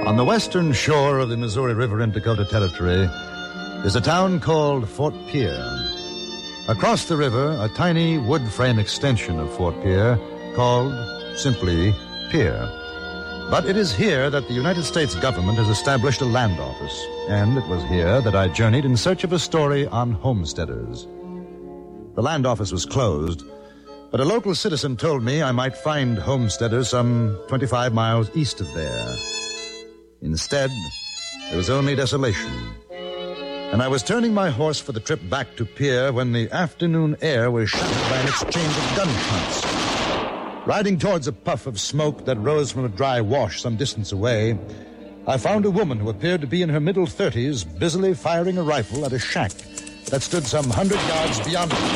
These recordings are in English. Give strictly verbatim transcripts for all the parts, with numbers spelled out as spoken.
On the western shore of the Missouri River in Dakota Territory is a town called Fort Pierre. Across the river, a tiny wood frame extension of Fort Pierre called simply Pierre. But it is here that the United States government has established a land office, and it was here that I journeyed in search of a story on homesteaders. The land office was closed, but a local citizen told me I might find homesteaders some twenty-five miles east of there. Instead, there was only desolation. And I was turning my horse for the trip back to Pierre when the afternoon air was shattered by an exchange of gunshots. Riding towards a puff of smoke that rose from a dry wash some distance away, I found a woman who appeared to be in her middle thirties busily firing a rifle at a shack that stood some hundred yards beyond me.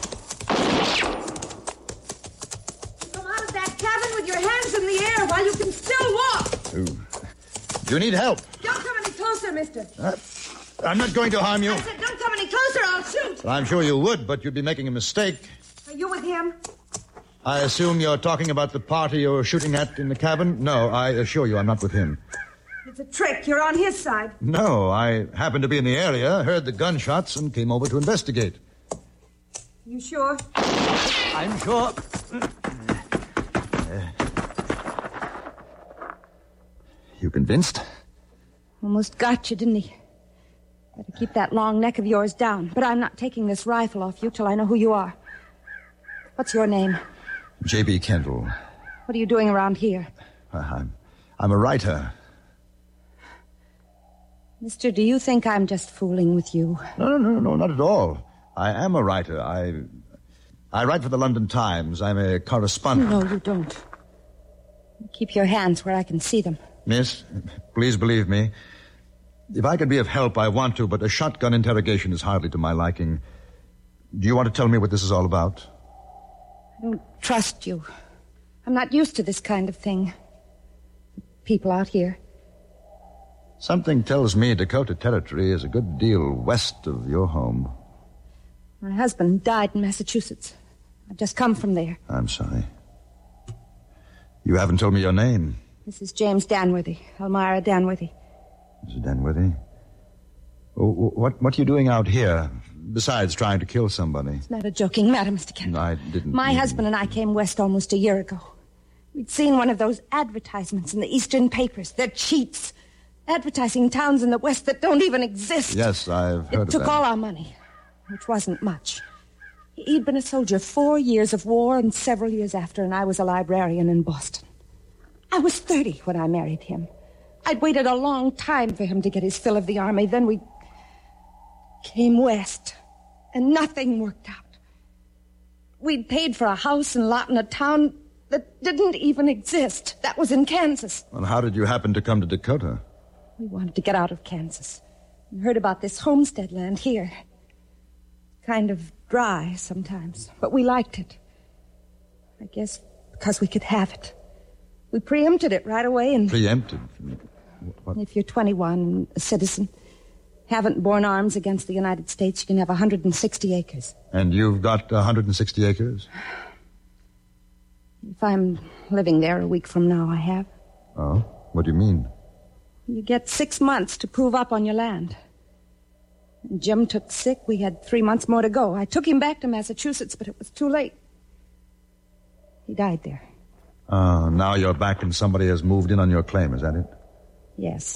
Come out of that cabin with your hands in the air while you can still walk. Ooh. Do you need help? Don't come any closer, mister. Uh, I'm not going to harm you. I said don't come any closer, I'll shoot. I'm sure you would, but you'd be making a mistake. Are you with him? I assume you're talking about the party you're shooting at in the cabin? No, I assure you I'm not with him. It's a trick. You're on his side. No, I happened to be in the area, heard the gunshots, and came over to investigate. You sure? I'm sure. You convinced? Almost got you, didn't he? Better keep that long neck of yours down. But I'm not taking this rifle off you till I know who you are. What's your name? J B. Kendall. What are you doing around here? Uh, I'm, I'm a writer. Mister, do you think I'm just fooling with you? No, no, no, no, not at all. I am a writer. I, I write for the London Times. I'm a correspondent. No, you don't. Keep your hands where I can see them. Miss, please believe me. If I could be of help, I want to, but a shotgun interrogation is hardly to my liking. Do you want to tell me what this is all about? I don't trust you. I'm not used to this kind of thing. People out here. Something tells me Dakota Territory is a good deal west of your home. My husband died in Massachusetts. I've just come from there. I'm sorry. You haven't told me your name. Missus James Danworthy, Elmira Danworthy. Missus Danworthy? Oh, what, what are you doing out here, besides trying to kill somebody? It's not a joking matter, Mister Kendall. No, I didn't... My mean... husband and I came west almost a year ago. We'd seen one of those advertisements in the eastern papers. They're cheats. Advertising towns in the west that don't even exist. Yes, I've heard it of that. It took all our money, which wasn't much. He'd been a soldier four years of war and several years after, and I was a librarian in Boston. I was thirty when I married him. I'd waited a long time for him to get his fill of the army. Then we came west, and nothing worked out. We'd paid for a house and lot in a town that didn't even exist. That was in Kansas. Well, how did you happen to come to Dakota? We wanted to get out of Kansas. We heard about this homestead land here. Kind of dry sometimes, but we liked it. I guess because we could have it. We preempted it right away and... Preempted? What? If you're twenty-one and a citizen, haven't borne arms against the United States, you can have one hundred sixty acres. And you've got one hundred sixty acres? If I'm living there a week from now, I have. Oh? What do you mean? You get six months to prove up on your land. When Jim took sick, we had three months more to go. I took him back to Massachusetts, but it was too late. He died there. Oh, now you're back and somebody has moved in on your claim, is that it? Yes.